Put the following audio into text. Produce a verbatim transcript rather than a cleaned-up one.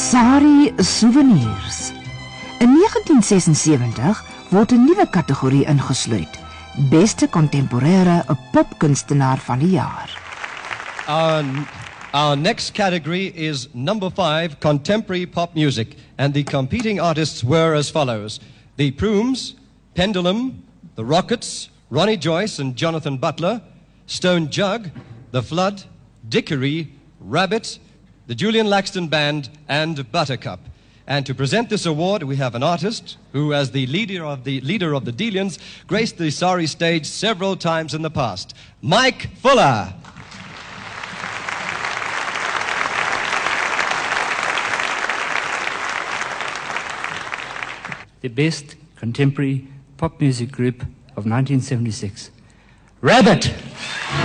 Sari Souvenirs. In negentien sesensewentig word 'n nuwe kategorie ingesluit: Beste kontemporêre popkunstenaar van die jaar. Our, our next category is number five, contemporary pop music, and the competing artists were as follows: the Prumes, Pendulum, the Rockets, Ronnie Joyce and Jonathan Butler, Stone Jug, The Flood, Dickory, Rabbit, the Julian Laxton Band, and Buttercup. And to present this award, we have an artist who, as the leader of the leader of the Delians, graced the Sari stage several times in the past, Mike Fuller. The best contemporary pop music group of nineteen seventy-six, Rabbit.